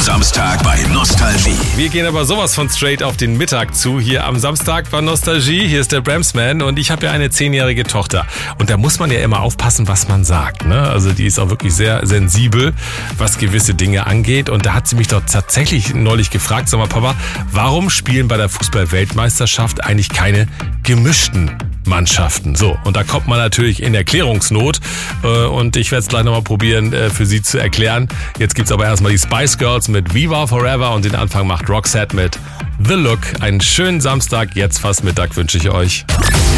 Samstag bei Nostalgie. Wir gehen aber sowas von straight auf den Mittag zu, hier am Samstag bei Nostalgie. Hier ist der Bramsman und ich habe ja eine 10-jährige Tochter. Und da muss man ja immer aufpassen, was man sagt, ne? Also die ist auch wirklich sehr sensibel, was gewisse Dinge angeht. Und da hat sie mich doch tatsächlich neulich gefragt, sag mal Papa, warum spielen bei der Fußball-Weltmeisterschaft eigentlich keine gemischten Mannschaften? So, und da kommt man natürlich in Erklärungsnot und ich werde es gleich nochmal probieren für Sie zu erklären. Jetzt gibt's aber erstmal die Spice Girls mit Viva Forever und den Anfang macht Roxette mit The Look. Einen schönen Samstag, jetzt fast Mittag wünsche ich euch.